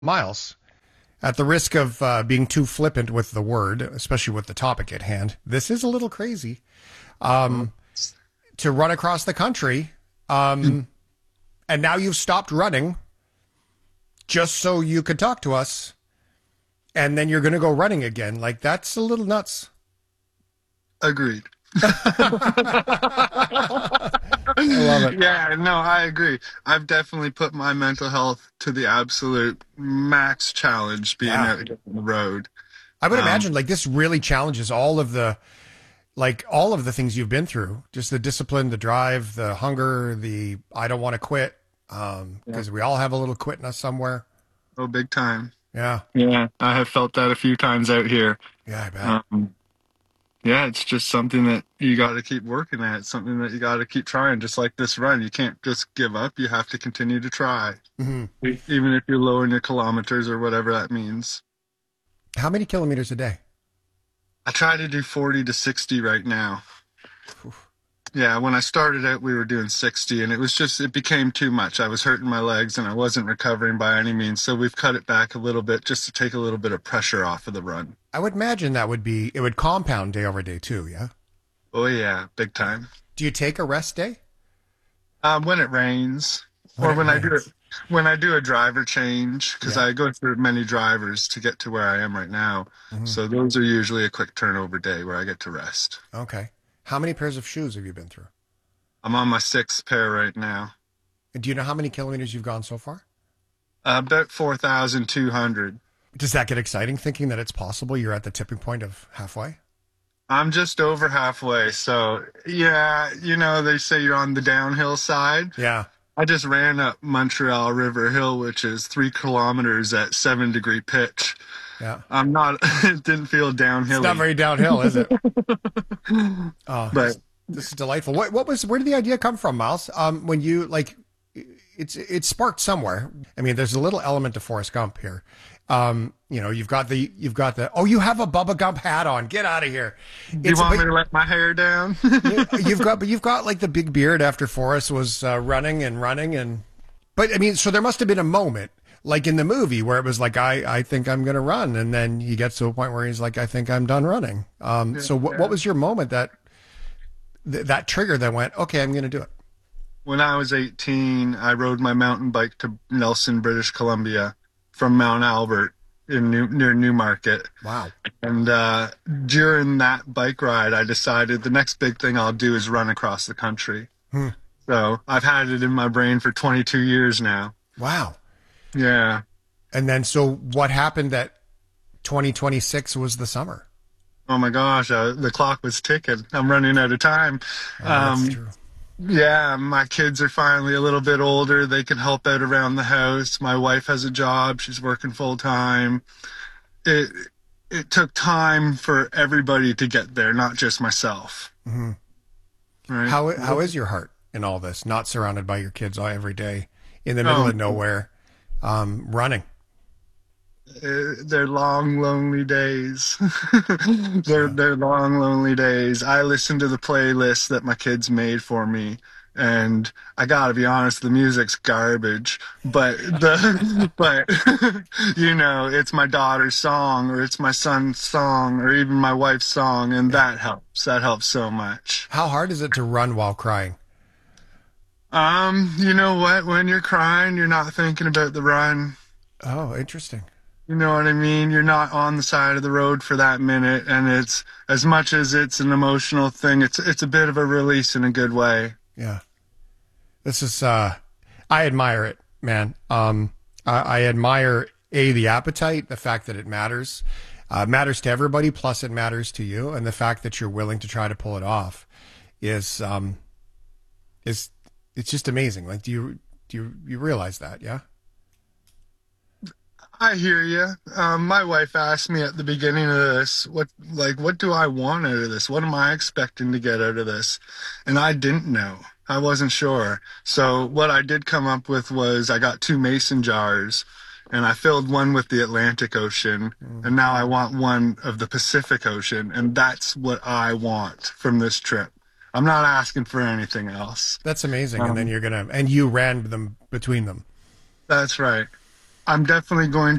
Miles, at the risk of being too flippant with the word, especially with the topic at hand, this is a little crazy to run across the country. And now you've stopped running just so you could talk to us. And then you're going to go running again. Like, that's a little nuts. Agreed. I love it. Yeah, no, I agree. I've definitely put my mental health to the absolute max challenge being Yeah. out on the road. I would Um, imagine like this really challenges all of the things you've been through, just the discipline, the drive, the hunger, the I don't want to quit, yeah. because we all have a little quit in us somewhere. Oh, big time. Yeah, Yeah, I have felt that a few times out here. yeah, I bet. Um, yeah, it's just something that you got to keep working at. It's something that you got to keep trying. Just like this run, you can't just give up. You have to continue to try, Hmm. even if you're low in your kilometers or whatever that means. How many kilometers a day? I try to do 40 to 60 right now. Yeah, when I started out, we were doing 60, and it became too much. I was hurting my legs, and I wasn't recovering by any means. So we've cut it back a little bit just to take a little bit of pressure off of the run. I would imagine it would compound day over day too. Yeah. Oh, yeah, big time. Do you take a rest day When it rains, when or it rains? when I do a driver change, because Yeah. I go through many drivers to get to where I am right now. Hmm. So those are usually a quick turnover day where I get to rest. Okay. How many pairs of shoes have you been through? I'm on my sixth pair right now. And do you know how many kilometers you've gone so far? About 4,200. Does that get exciting thinking that it's possible you're at the tipping point of halfway? I'm just over halfway. So, yeah, they say you're on the downhill side. Yeah. I just ran up Montreal River Hill, which is 3 kilometers at 7-degree pitch. Yeah. I'm not, it didn't feel It's not downhilly, very downhill, is it? Oh, but this is delightful. Where did the idea come from, Miles? When you like, it sparked somewhere. I mean, there's a little element of Forrest Gump here. Oh, you have a Bubba Gump hat on. Get out of here. do you It's, want but me to let my hair down? you've got like the big beard after Forrest was running. But I mean, so there must have been a moment like in the movie where it was like, I think I'm going to run. And then he gets to a point where he's like, I think I'm done running. So what Yeah. was your moment that trigger that went, okay, I'm going to do it? When I was 18, I rode my mountain bike to Nelson, British Columbia from Mount Albert near Newmarket. Wow. And during that bike ride, I decided the next big thing I'll do is run across the country. Hmm. So I've had it in my brain for 22 years now. Wow. Yeah. And then, so what happened that 2026 was the summer? Oh my gosh, the clock was ticking. I'm running out of time. That's Um, true. yeah, my kids are finally a little bit older. They can help out around the house. My wife has a job. She's working full time. It it took time for everybody to get there, not just myself. Hmm. Right? How is your heart in all this? Not surrounded by your kids all every day, in the middle Oh, of nowhere, running. they're long, lonely days. Yeah. They're long, lonely days. I listen to the playlist that my kids made for me, and I gotta be honest, the music's garbage. But but it's my daughter's song, or it's my son's song, or even my wife's song, and Yeah. that helps. That helps so much. How hard is it to run while crying? You know what? When you're crying, you're not thinking about the run. Oh, interesting. You know what I mean? You're not on the side of the road for that minute, and it's as much as it's an emotional thing, it's a bit of a release in a good way. Yeah. This is I admire it, man. I admire the appetite, the fact that it matters. Matters to everybody, plus it matters to you, and the fact that you're willing to try to pull it off is is it's just amazing. Like, do you realize that? Yeah. I hear you. My wife asked me at the beginning of this, what do I want out of this? What am I expecting to get out of this? And I didn't know. I wasn't sure. So what I did come up with was I got two mason jars, and I filled one with the Atlantic Ocean, Mm. and now I want one of the Pacific Ocean, and that's what I want from this trip. I'm not asking for anything else. That's amazing. And then Um, and you ran them between them. that's right. I'm definitely going